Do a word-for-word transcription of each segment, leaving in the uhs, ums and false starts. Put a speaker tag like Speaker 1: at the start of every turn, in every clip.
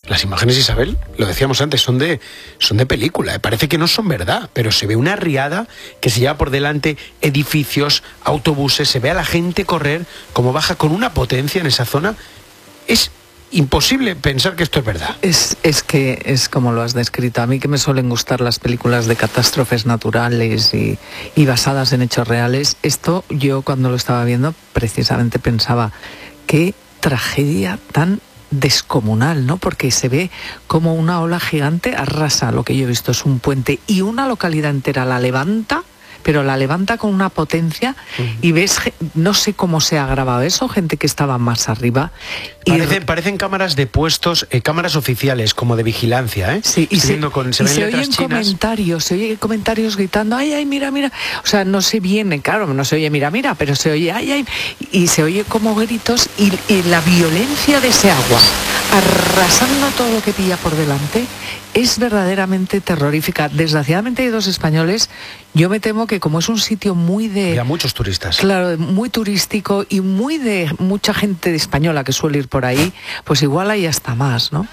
Speaker 1: las imágenes, Isabel, lo decíamos antes, son de, son de película. Parece que no son verdad, pero se ve una riada que se lleva por delante edificios, autobuses, se ve a la gente correr como baja con una potencia en esa zona. Es imposible pensar que esto es verdad.
Speaker 2: Es, es que es como lo has descrito. A mí, que me suelen gustar las películas de catástrofes naturales y, y basadas en hechos reales, esto yo cuando lo estaba viendo precisamente pensaba, qué tragedia tan descomunal, ¿no? Porque se ve como una ola gigante arrasa, lo que yo he visto es un puente, y una localidad entera la levanta, pero la levanta con una potencia, uh-huh. y ves, no sé cómo se ha grabado eso, gente que estaba más arriba.
Speaker 1: Parecen, y... parecen cámaras de puestos, eh, cámaras oficiales, como de vigilancia, ¿eh?
Speaker 2: Sí, y se, con, se, y se oyen
Speaker 1: chinas.
Speaker 2: comentarios, se oyen comentarios gritando, ay, ay, mira, mira. O sea, no se viene, claro, no se oye, mira, mira, pero se oye, ay, ay. Y se oye como gritos, y, y la violencia de ese agua, arrasando todo lo que pilla por delante, es verdaderamente terrorífica. Desgraciadamente hay dos españoles. Yo me temo que como es un sitio muy de...
Speaker 1: Había muchos turistas.
Speaker 2: Claro, muy turístico y muy de mucha gente española que suele ir por ahí, pues igual hay hasta más, ¿no?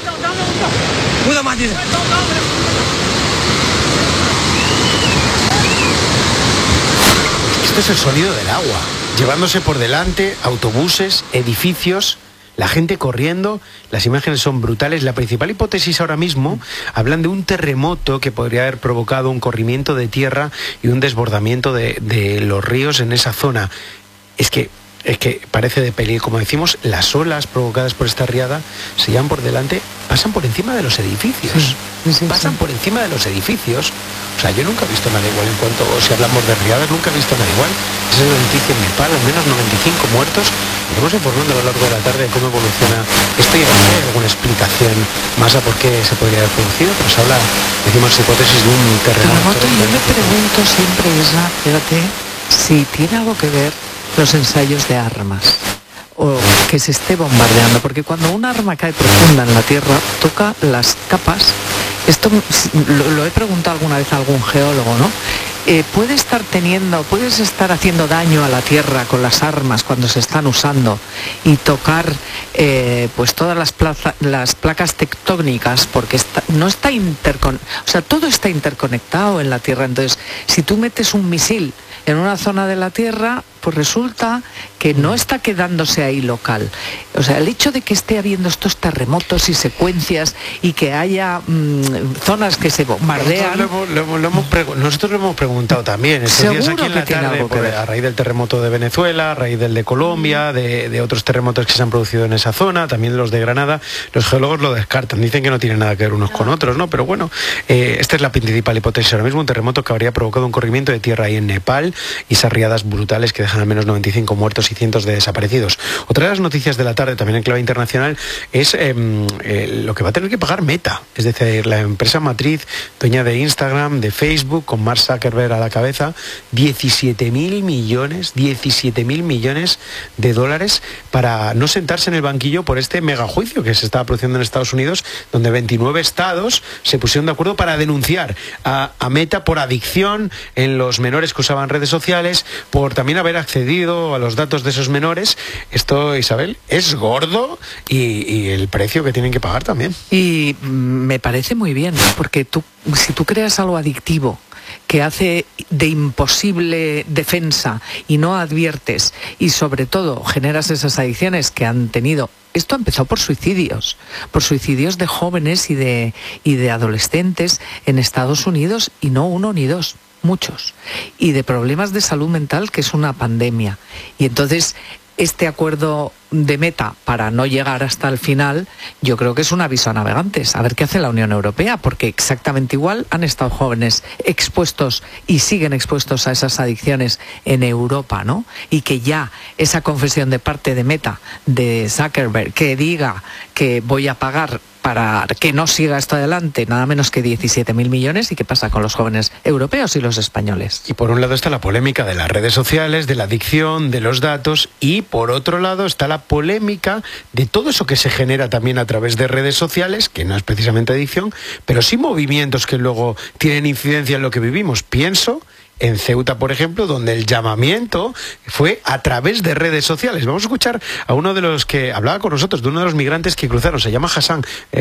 Speaker 1: Esto es el sonido del agua, llevándose por delante autobuses, edificios... La gente corriendo, las imágenes son brutales. La principal hipótesis ahora mismo, hablan de un terremoto que podría haber provocado un corrimiento de tierra y un desbordamiento de, de los ríos en esa zona. Es que, es que parece de peli, como decimos, las olas provocadas por esta riada se llevan por delante, pasan por encima de los edificios. Sí, sí, sí, pasan sí. por encima de los edificios. O sea, yo nunca he visto nada igual en cuanto, si hablamos de riadas, nunca he visto nada igual. Esa es la noticia en Nepal, al menos noventa y cinco muertos. Iremos informando a lo largo de la tarde de cómo evoluciona esto y hay alguna explicación más a por qué se podría haber producido, pero se habla, decimos, hipótesis de un terremoto.
Speaker 2: terremoto yo me pregunto siempre, Isla, fíjate, si tiene algo que ver los ensayos de armas o que se esté bombardeando, porque cuando un arma cae profunda en la tierra, toca las capas. Esto lo, lo he preguntado alguna vez a algún geólogo, ¿no? Eh, puede estar teniendo, puedes estar haciendo daño a la tierra con las armas cuando se están usando y tocar eh, pues todas las, plaza, las placas tectónicas, porque está, no está intercon, o sea, todo está interconectado en la tierra. Entonces, si tú metes un misil en una zona de la tierra, pues resulta que no está quedándose ahí local. O sea, el hecho de que esté habiendo estos terremotos y secuencias y que haya mmm, zonas que se bombardean...
Speaker 1: Nosotros lo hemos, lo hemos, lo hemos pregu- nosotros lo hemos preguntado también estos días aquí en la tarde, por, a raíz del terremoto de Venezuela, a raíz del de Colombia, de, de otros terremotos que se han producido en esa zona, también de los de Granada. Los geólogos lo descartan, dicen que no tienen nada que ver unos con otros, ¿no? Pero bueno, eh, esta es la principal hipótesis ahora mismo, un terremoto que habría provocado un corrimiento de tierra ahí en Nepal y esas riadas brutales que dejan al menos noventa y cinco muertos y cientos de desaparecidos. Otra de las noticias de la tarde, también en clave internacional, es eh, eh, lo que va a tener que pagar Meta, es decir, la empresa matriz, dueña de Instagram, de Facebook, con Mark Zuckerberg a la cabeza, diecisiete mil millones, diecisiete mil millones de dólares para no sentarse en el banquillo por este megajuicio que se estaba produciendo en Estados Unidos, donde veintinueve estados se pusieron de acuerdo para denunciar a, a Meta por adicción en los menores que usaban redes sociales, por también haber accedido a los datos de esos menores. Esto, Isabel, es gordo y, y el precio que tienen que pagar también.
Speaker 2: Y me parece muy bien, porque tú, si tú creas algo adictivo que hace de imposible defensa y no adviertes y sobre todo generas esas adicciones que han tenido. Esto empezó por suicidios, por suicidios de jóvenes y de, y de adolescentes en Estados Unidos, y no uno ni dos, muchos, y de problemas de salud mental, que es una pandemia. Y entonces este acuerdo de Meta para no llegar hasta el final, yo creo que es un aviso a navegantes, a ver qué hace la Unión Europea, porque exactamente igual han estado jóvenes expuestos y siguen expuestos a esas adicciones en Europa, ¿no? Y que ya esa confesión de parte de Meta, de Zuckerberg, que diga que voy a pagar para que no siga esto adelante, nada menos que diecisiete mil millones, ¿y qué pasa con los jóvenes europeos y los españoles?
Speaker 1: Y por un lado está la polémica de las redes sociales, de la adicción, de los datos, y por otro lado está la polémica de todo eso que se genera también a través de redes sociales, que no es precisamente adicción, pero sí movimientos que luego tienen incidencia en lo que vivimos. Pienso en Ceuta, por ejemplo, donde el llamamiento fue a través de redes sociales. Vamos a escuchar a uno de los que hablaba con nosotros, de uno de los migrantes que cruzaron, se llama Hassan.